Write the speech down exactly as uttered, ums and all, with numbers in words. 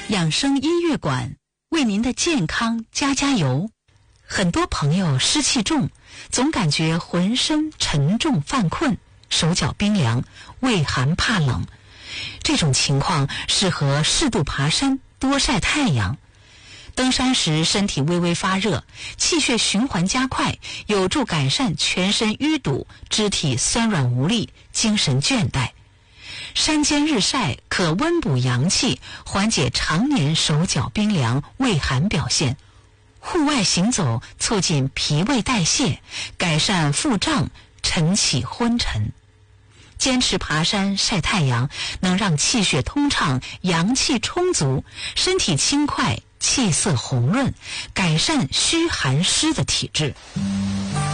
养生音乐馆为您的健康加加油。很多朋友湿气重，总感觉浑身沉重犯困，手脚冰凉，畏寒怕冷。这种情况适合适度爬山，多晒太阳。登山时身体微微发热，气血循环加快，有助改善全身淤堵、肢体酸软无力、精神倦怠。山间日晒可温补阳气，缓解常年手脚冰凉、畏寒表现。户外行走促进脾胃代谢，改善腹胀、晨起昏沉。坚持爬山晒太阳，能让气血通畅、阳气充足，身体轻快，气色红润，改善虚寒湿的体质。